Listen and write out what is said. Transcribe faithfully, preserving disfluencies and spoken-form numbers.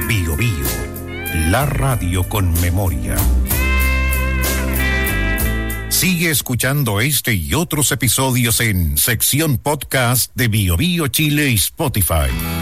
Bio Bio, la radio con memoria. Sigue escuchando este y otros episodios en sección podcast de Bio Bio Chile y Spotify.